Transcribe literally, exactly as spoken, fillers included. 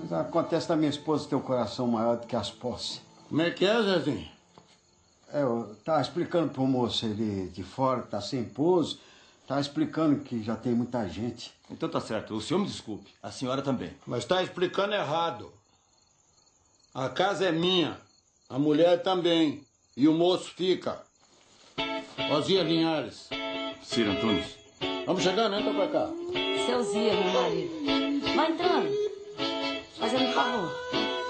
Mas acontece da minha esposa ter um coração maior do que as posses. Como é que é, Zezinho? É, eu tava explicando pro moço ali de fora, que tá sem pouso, tava explicando que já tem muita gente. Então tá certo. O senhor me desculpe. A senhora também. Mas tá explicando errado. A casa é minha, a mulher também, e o moço fica. Ozia Linhares. Ciro Antunes. Vamos chegando, entra pra cá. Seu Zia, meu marido. Vai entrando. Fazendo um favor.